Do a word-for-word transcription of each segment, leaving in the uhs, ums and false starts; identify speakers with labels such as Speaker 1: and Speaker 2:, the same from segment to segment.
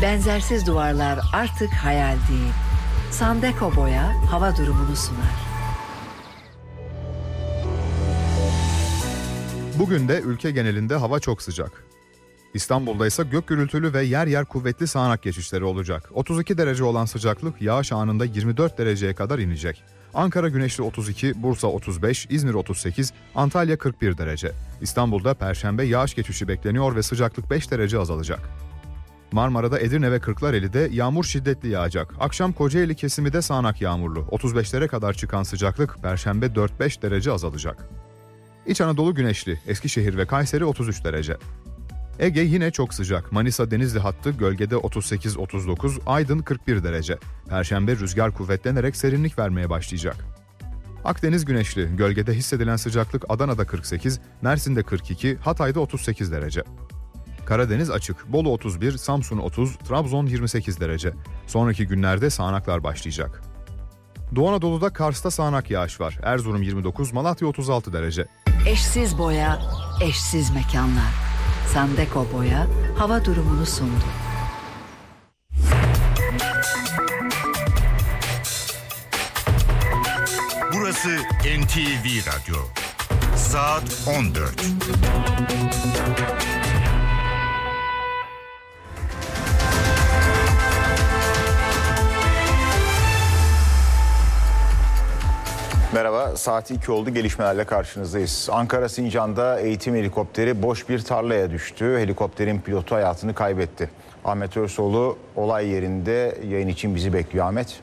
Speaker 1: Benzersiz duvarlar artık hayal değil. Sandeko Boya hava durumunu sunar.
Speaker 2: Bugün de ülke genelinde hava çok sıcak. İstanbul'da ise gök gürültülü ve yer yer kuvvetli sağanak geçişleri olacak. otuz iki derece olan sıcaklık yağış anında yirmi dört dereceye kadar inecek. Ankara güneşli otuz iki, Bursa otuz beş, İzmir otuz sekiz, Antalya kırk bir derece. İstanbul'da Perşembe yağış geçişi bekleniyor ve sıcaklık beş derece azalacak. Marmara'da, Edirne ve Kırklareli'de yağmur şiddetli yağacak. Akşam Kocaeli kesimi de sağanak yağmurlu. otuz beşlere kadar çıkan sıcaklık Perşembe dört beş derece azalacak. İç Anadolu güneşli, Eskişehir ve Kayseri otuz üç derece. Ege yine çok sıcak. Manisa Denizli hattı gölgede otuz sekiz otuz dokuz, Aydın kırk bir derece. Perşembe rüzgar kuvvetlenerek serinlik vermeye başlayacak. Akdeniz güneşli, gölgede hissedilen sıcaklık Adana'da kırk sekiz, Mersin'de kırk iki, Hatay'da otuz sekiz derece. Karadeniz açık, Bolu otuz bir, Samsun otuz, Trabzon yirmi sekiz derece. Sonraki günlerde sağanaklar başlayacak. Doğu Anadolu'da Kars'ta sağanak yağış var. Erzurum yirmi dokuz, Malatya otuz altı derece.
Speaker 1: Eşsiz boya, eşsiz mekanlar. Sandeko Boya hava durumunu sundu.
Speaker 3: Burası N T V Radyo. Saat on dört.
Speaker 4: Merhaba, saat iki oldu, gelişmelerle karşınızdayız. Ankara Sincan'da eğitim helikopteri boş bir tarlaya düştü. Helikopterin pilotu hayatını kaybetti. Ahmet Örsoğlu olay yerinde yayın için bizi bekliyor. Ahmet.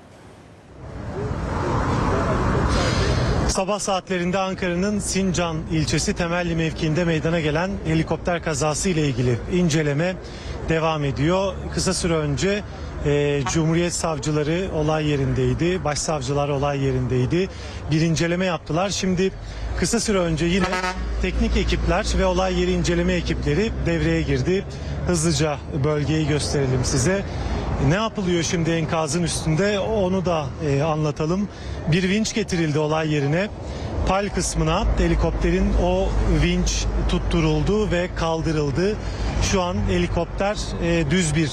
Speaker 5: Sabah saatlerinde Ankara'nın Sincan ilçesi Temelli mevkiinde meydana gelen helikopter kazası ile ilgili inceleme devam ediyor. Kısa süre önce e, Cumhuriyet savcıları olay yerindeydi, başsavcılar olay yerindeydi. Bir inceleme yaptılar. Şimdi kısa süre önce yine teknik ekipler ve olay yeri inceleme ekipleri devreye girdi. Hızlıca bölgeyi gösterelim size. Ne yapılıyor şimdi enkazın üstünde onu da e, anlatalım. Bir vinç getirildi olay yerine. Pal kısmına helikopterin o vinç tutturuldu ve kaldırıldı. Şu an helikopter e, düz bir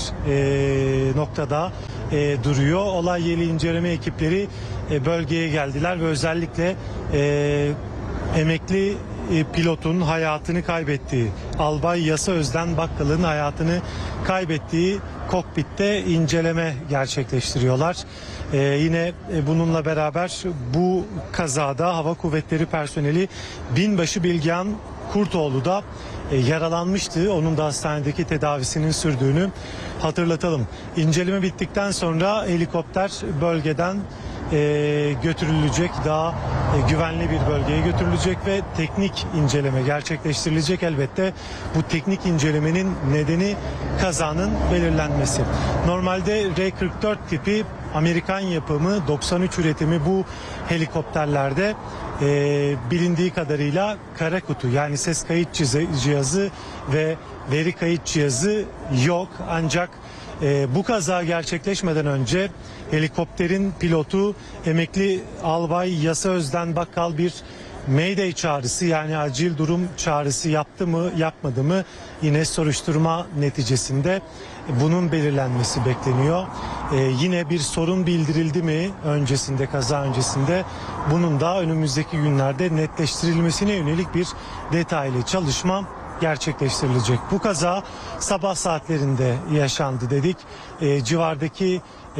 Speaker 5: e, noktada e, duruyor. Olay yeri inceleme ekipleri e, bölgeye geldiler ve özellikle e, emekli e, pilotun hayatını kaybettiği, Albay Yasa Özden Bakkal'ın hayatını kaybettiği kokpitte inceleme gerçekleştiriyorlar. Ee, yine e, bununla beraber bu kazada Hava Kuvvetleri personeli Binbaşı Bilgehan Kurtoğlu da e, yaralanmıştı. Onun da hastanedeki tedavisinin sürdüğünü hatırlatalım. İnceleme bittikten sonra helikopter bölgeden e, götürülecek, daha e, güvenli bir bölgeye götürülecek ve teknik inceleme gerçekleştirilecek. Elbette bu teknik incelemenin nedeni kazanın belirlenmesi. Normalde R kırk dört tipi Amerikan yapımı doksan üç üretimi bu helikopterlerde e, bilindiği kadarıyla kara kutu, yani ses kayıt cihazı ve veri kayıt cihazı yok. Ancak e, bu kaza gerçekleşmeden önce helikopterin pilotu emekli Albay Yasa Özden Bakkal bir Mayday çağrısı, yani acil durum çağrısı yaptı mı yapmadı mı, yine soruşturma neticesinde bunun belirlenmesi bekleniyor. Ee, yine bir sorun bildirildi mi öncesinde, kaza öncesinde, bunun da önümüzdeki günlerde netleştirilmesine yönelik bir detaylı çalışma gerçekleştirilecek. Bu kaza sabah saatlerinde yaşandı dedik. Ee, civardaki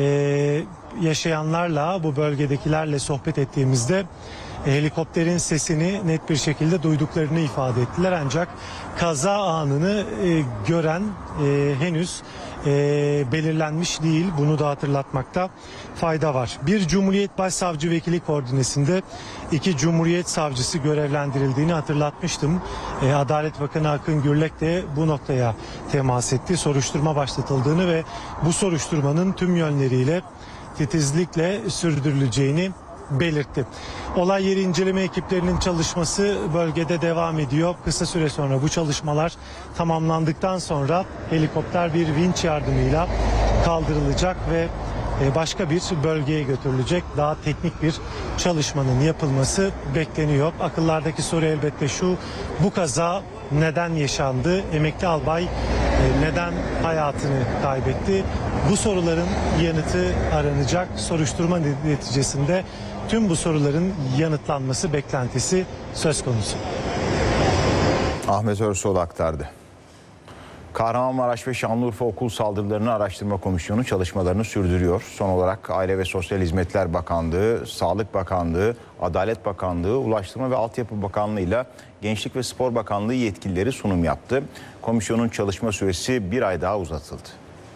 Speaker 5: e, yaşayanlarla, bu bölgedekilerle sohbet ettiğimizde helikopterin sesini net bir şekilde duyduklarını ifade ettiler. Ancak kaza anını e, gören e, henüz e, belirlenmiş değil. Bunu da hatırlatmakta fayda var. Bir Cumhuriyet Başsavcı Vekili koordinesinde iki Cumhuriyet Savcısı görevlendirildiğini hatırlatmıştım. E, Adalet Bakanı Akın Gürlek de bu noktaya temas etti. Soruşturma başlatıldığını ve bu soruşturmanın tüm yönleriyle titizlikle sürdürüleceğini belirtti. Olay yeri inceleme ekiplerinin çalışması bölgede devam ediyor. Kısa süre sonra bu çalışmalar tamamlandıktan sonra helikopter bir vinç yardımıyla kaldırılacak ve başka bir bölgeye götürülecek. Daha teknik bir çalışmanın yapılması bekleniyor. Akıllardaki soru elbette şu: bu kaza neden yaşandı? Emekli Albay neden hayatını kaybetti? Bu soruların yanıtı aranacak. Soruşturma neticesinde tüm bu soruların yanıtlanması beklentisi söz konusu.
Speaker 4: Ahmet Örsoğlu aktardı. Kahramanmaraş ve Şanlıurfa Okul Saldırılarını Araştırma Komisyonu çalışmalarını sürdürüyor. Son olarak Aile ve Sosyal Hizmetler Bakanlığı, Sağlık Bakanlığı, Adalet Bakanlığı, Ulaştırma ve Altyapı Bakanlığı ile Gençlik ve Spor Bakanlığı yetkilileri sunum yaptı. Komisyonun çalışma süresi bir ay daha uzatıldı.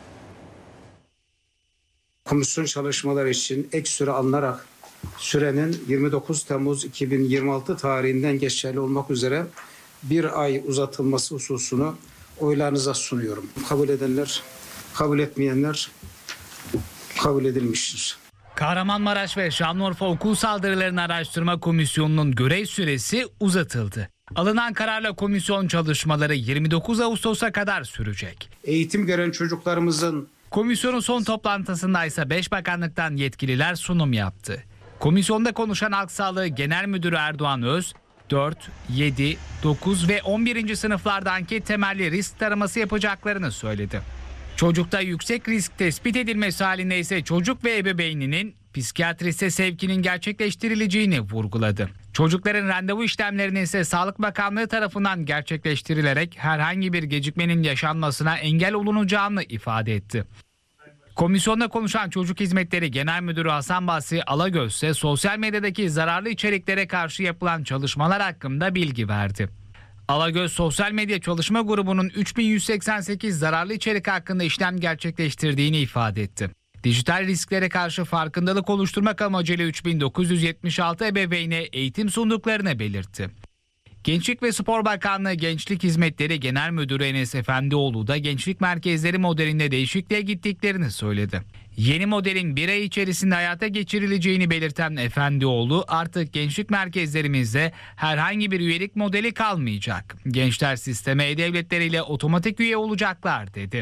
Speaker 6: Komisyon çalışmaları için ek süre alınarak sürenin yirmi dokuz Temmuz iki bin yirmi altı tarihinden geçerli olmak üzere bir ay uzatılması hususunu oylarınıza sunuyorum. Kabul edenler, kabul etmeyenler kabul edilmiştir.
Speaker 7: Kahramanmaraş ve Şanlıurfa Okul Saldırılarını Araştırma Komisyonu'nun görev süresi uzatıldı. Alınan kararla komisyon çalışmaları yirmi dokuz Ağustos'a kadar sürecek.
Speaker 6: Eğitim gören çocuklarımızın...
Speaker 7: Komisyonun son toplantısında ise beş bakanlıktan yetkililer sunum yaptı. Komisyonda konuşan Halk Sağlığı Genel Müdürü Erdoğan Öz, dört, yedi, dokuz ve on birinci sınıflarda anket temelli risk taraması yapacaklarını söyledi. Çocukta yüksek risk tespit edilmesi halinde ise çocuk ve ebeveyninin psikiyatriste sevkinin gerçekleştirileceğini vurguladı. Çocukların randevu işlemlerinin ise Sağlık Bakanlığı tarafından gerçekleştirilerek herhangi bir gecikmenin yaşanmasına engel olunacağını ifade etti. Komisyonda konuşan Çocuk Hizmetleri Genel Müdürü Hasan Basri Alagöz ise sosyal medyadaki zararlı içeriklere karşı yapılan çalışmalar hakkında bilgi verdi. Alagöz Sosyal Medya Çalışma Grubu'nun üç bin yüz seksen sekiz zararlı içerik hakkında işlem gerçekleştirdiğini ifade etti. Dijital risklere karşı farkındalık oluşturmak amacıyla üç bin dokuz yüz yetmiş altı ebeveyne eğitim sunduklarını belirtti. Gençlik ve Spor Bakanlığı Gençlik Hizmetleri Genel Müdürü Enes Efendioğlu da gençlik merkezleri modelinde değişikliğe gittiklerini söyledi. Yeni modelin bir ay içerisinde hayata geçirileceğini belirten Efendioğlu artık gençlik merkezlerimizde herhangi bir üyelik modeli kalmayacak. Gençler sisteme e-devletleriyle otomatik üye olacaklar dedi.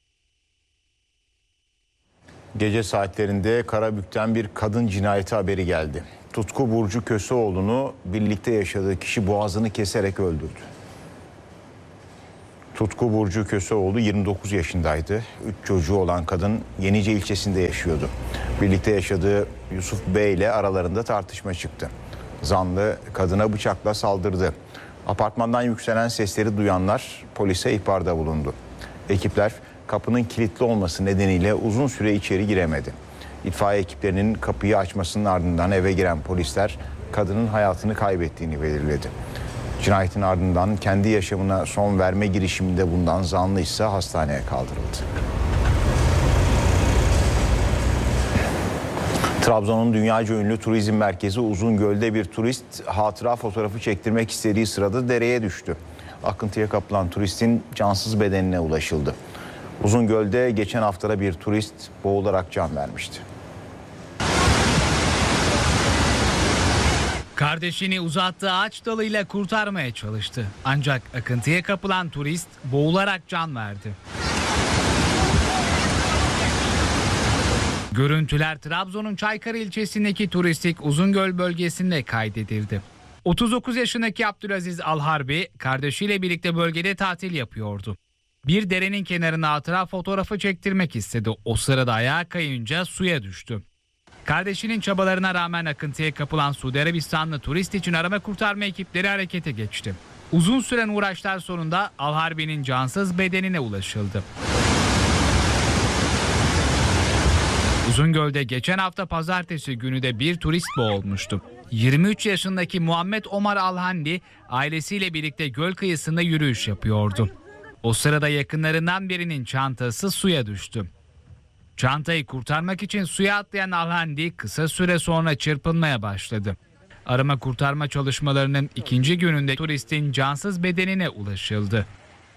Speaker 4: Gece saatlerinde Karabük'ten bir kadın cinayeti haberi geldi. Tutku Burcu Köseoğlu'nu birlikte yaşadığı kişi boğazını keserek öldürdü. Tutku Burcu Köseoğlu yirmi dokuz yaşındaydı. üç çocuğu olan kadın Yenice ilçesinde yaşıyordu. Birlikte yaşadığı Yusuf Bey ile aralarında tartışma çıktı. Zanlı kadına bıçakla saldırdı. Apartmandan yükselen sesleri duyanlar polise ihbarda bulundu. Ekipler kapının kilitli olması nedeniyle uzun süre içeri giremedi. İtfaiye ekiplerinin kapıyı açmasının ardından eve giren polisler kadının hayatını kaybettiğini belirledi. Cinayetin ardından kendi yaşamına son verme girişiminde bulunan zanlı ise hastaneye kaldırıldı. Trabzon'un dünyaca ünlü turizm merkezi Uzungöl'de bir turist hatıra fotoğrafı çektirmek istediği sırada dereye düştü. Akıntıya kapılan turistin cansız bedenine ulaşıldı. Uzungöl'de geçen haftada bir turist boğularak can vermişti.
Speaker 7: Kardeşini uzattığı ağaç dalıyla kurtarmaya çalıştı. Ancak akıntıya kapılan turist boğularak can verdi. Görüntüler Trabzon'un Çaykara ilçesindeki turistik Uzungöl bölgesinde kaydedildi. otuz dokuz yaşındaki Abdülaziz Alharbi kardeşiyle birlikte bölgede tatil yapıyordu. Bir derenin kenarına hatıra fotoğrafı çektirmek istedi. O sırada ayağa kayınca suya düştü. Kardeşinin çabalarına rağmen akıntıya kapılan Suudi Arabistanlı turist için arama kurtarma ekipleri harekete geçti. Uzun süren uğraşlar sonunda Alharbi'nin cansız bedenine ulaşıldı. Uzungöl'de geçen hafta pazartesi günü de bir turist boğulmuştu. yirmi üç yaşındaki Muhammed Omar Alhandi ailesiyle birlikte göl kıyısında yürüyüş yapıyordu. O sırada yakınlarından birinin çantası suya düştü. Çantayı kurtarmak için suya atlayan Alhandi kısa süre sonra çırpınmaya başladı. Arama kurtarma çalışmalarının ikinci gününde turistin cansız bedenine ulaşıldı.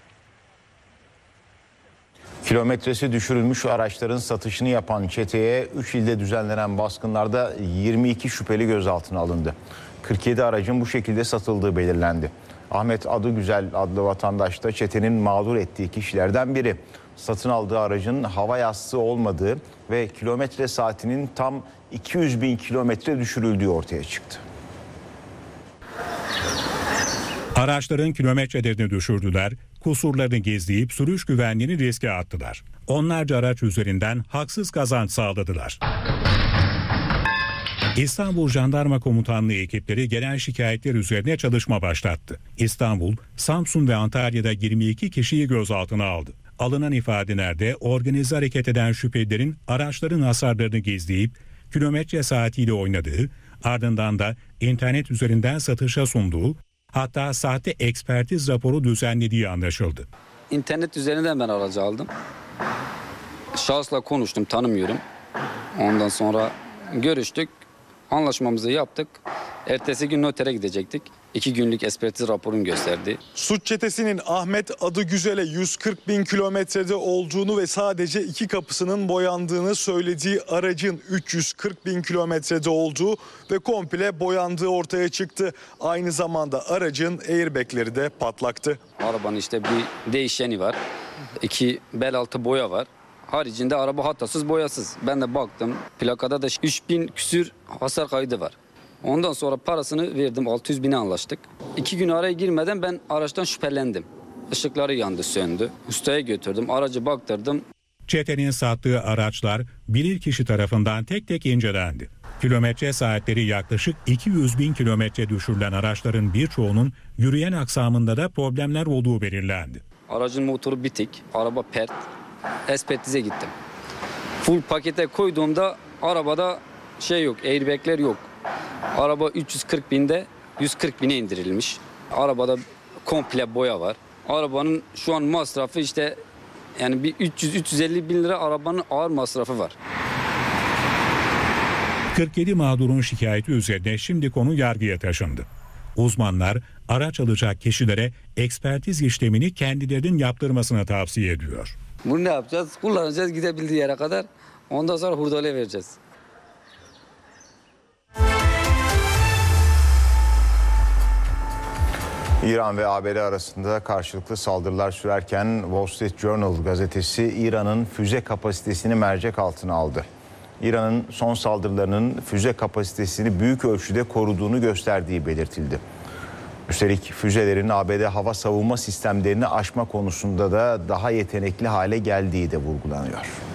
Speaker 4: Kilometresi düşürülmüş araçların satışını yapan çeteye üç ilde düzenlenen baskınlarda yirmi iki şüpheli gözaltına alındı. kırk yedi aracın bu şekilde satıldığı belirlendi. Ahmet Adıgüzel adlı vatandaş da çetenin mağdur ettiği kişilerden biri. Satın aldığı aracın hava yastığı olmadığı ve kilometre saatinin tam iki yüz bin kilometre düşürüldüğü ortaya çıktı.
Speaker 8: Araçların kilometrelerini düşürdüler, kusurlarını gizleyip sürüş güvenliğini riske attılar. Onlarca araç üzerinden haksız kazanç sağladılar. İstanbul Jandarma Komutanlığı ekipleri genel şikayetler üzerine çalışma başlattı. İstanbul, Samsun ve Antalya'da yirmi iki kişiyi gözaltına aldı. Alınan ifadelerde organize hareket eden şüphelilerin araçların hasarlarını gizleyip kilometre saatiyle oynadığı, ardından da internet üzerinden satışa sunduğu, hatta sahte ekspertiz raporu düzenlediği anlaşıldı.
Speaker 9: İnternet üzerinden ben aracı aldım. Şahısla konuştum, tanımıyorum. Ondan sonra görüştük, anlaşmamızı yaptık. Ertesi gün notere gidecektik. İki günlük ekspertiz raporunu gösterdi.
Speaker 10: Suç çetesinin Ahmet Adıgüzel'e yüz kırk bin kilometrede olduğunu ve sadece iki kapısının boyandığını söylediği aracın üç yüz kırk bin kilometrede olduğu ve komple boyandığı ortaya çıktı. Aynı zamanda aracın airbagleri de patlaktı.
Speaker 9: Arabanın işte bir değişeni var. İki bel altı boya var. Haricinde araba hatasız boyasız. Ben de baktım, plakada da üç bin küsür hasar kaydı var. Ondan sonra parasını verdim, altı yüz bine anlaştık. İki gün araya girmeden ben araçtan şüphelendim. Işıkları yandı, söndü. Ustaya götürdüm, aracı baktırdım.
Speaker 8: Çetenin sattığı araçlar bilirkişi tarafından tek tek incelendi. Kilometre saatleri yaklaşık iki yüz bin kilometre düşürülen araçların birçoğunun yürüyen aksamında da problemler olduğu belirlendi.
Speaker 9: Aracın motoru bitik, araba pert. Ekspertize gittim. Full pakete koyduğumda arabada şey yok, airbagler yok. Araba üç yüz kırk binde yüz kırk bine indirilmiş. Arabada komple boya var. Arabanın şu an masrafı işte yani bir üç yüz üç yüz elli bin lira arabanın ağır masrafı var.
Speaker 8: kırk yedi mağdurun şikayeti üzerine şimdi konu yargıya taşındı. Uzmanlar araç alacak kişilere ekspertiz işlemini kendilerinin yaptırmasını tavsiye ediyor.
Speaker 9: Bunu ne yapacağız? Kullanacağız gidebildiği yere kadar. Ondan sonra hurdale vereceğiz.
Speaker 4: İran ve A B D arasında karşılıklı saldırılar sürerken Wall Street Journal gazetesi İran'ın füze kapasitesini mercek altına aldı. İran'ın son saldırılarının füze kapasitesini büyük ölçüde koruduğunu gösterdiği belirtildi. Üstelik füzelerin A B D hava savunma sistemlerini aşma konusunda da daha yetenekli hale geldiği de vurgulanıyor.